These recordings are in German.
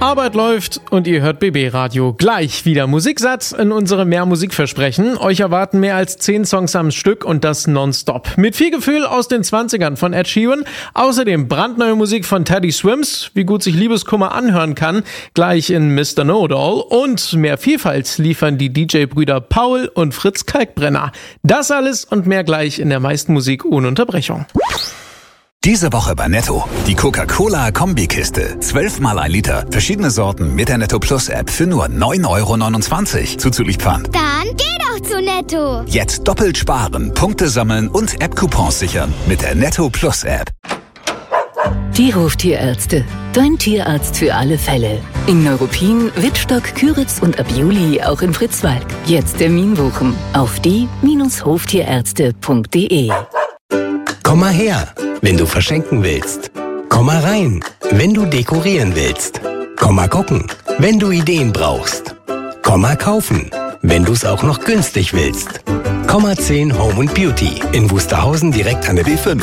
Arbeit läuft und ihr hört BB Radio. Gleich wieder Musiksatz in unserem Mehr Musikversprechen. Euch erwarten mehr als 10 Songs am Stück und das nonstop. Mit viel Gefühl aus den 20ern von Ed Sheeran. Außerdem brandneue Musik von Teddy Swims, wie gut sich Liebeskummer anhören kann, gleich in Mr. Know-It-All. Und mehr Vielfalt liefern die DJ-Brüder Paul und Fritz Kalkbrenner. Das alles und mehr gleich in der meisten Musik ohne Unterbrechung. Diese Woche bei Netto. Die Coca-Cola-Kombikiste. 12 mal 1 Liter. Verschiedene Sorten mit der Netto Plus App für nur 9,29 € zuzüglich Pfand. Dann geh doch zu Netto. Jetzt doppelt sparen, Punkte sammeln und App-Coupons sichern mit der Netto Plus App. Die Hoftierärzte. Dein Tierarzt für alle Fälle. In Neuruppin, Wittstock, Küritz und ab Juli auch in Fritzwalk. Jetzt Termin buchen auf die-hoftierärzte.de. Komm mal her, wenn du verschenken willst. Komm mal rein, wenn du dekorieren willst. Komm mal gucken, wenn du Ideen brauchst. Komm mal kaufen, wenn du es auch noch günstig willst. Komm mal 10 Home & Beauty in Wusterhausen direkt an der B5.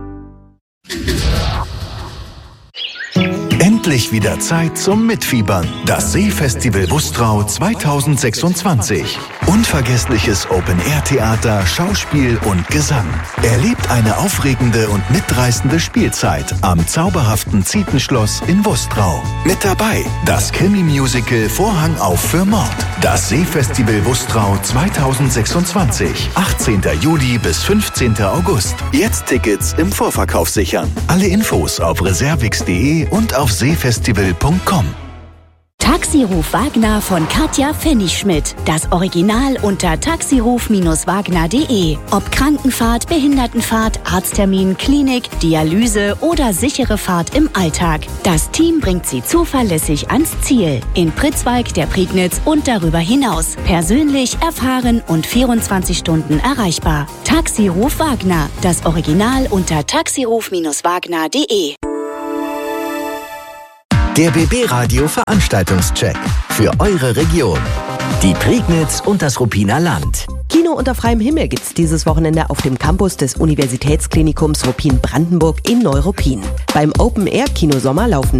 Endlich wieder Zeit zum Mitfiebern. Das Seefestival Wustrau 2026. Unvergessliches Open-Air-Theater, Schauspiel und Gesang. Erlebt eine aufregende und mitreißende Spielzeit am zauberhaften Zietenschloss in Wustrau. Mit dabei das Krimi-Musical Vorhang auf für Mord. Das Seefestival Wustrau 2026. 18. Juli bis 15. August. Jetzt Tickets im Vorverkauf sichern. Alle Infos auf reservix.de und auf seefestival.com. Taxiruf Wagner von Katja Pfennigschmidt. Das Original unter taxiruf-wagner.de. Ob Krankenfahrt, Behindertenfahrt, Arzttermin, Klinik, Dialyse oder sichere Fahrt im Alltag. Das Team bringt Sie zuverlässig ans Ziel. In Pritzwalk, der Prignitz und darüber hinaus. Persönlich, erfahren und 24 Stunden erreichbar. Taxiruf Wagner. Das Original unter taxiruf-wagner.de. Der BB Radio Veranstaltungscheck für eure Region. Die Prignitz und das Ruppiner Land. Kino unter freiem Himmel gibt's dieses Wochenende auf dem Campus des Universitätsklinikums Ruppin-Brandenburg in Neuruppin. Beim Open-Air-Kinosommer laufen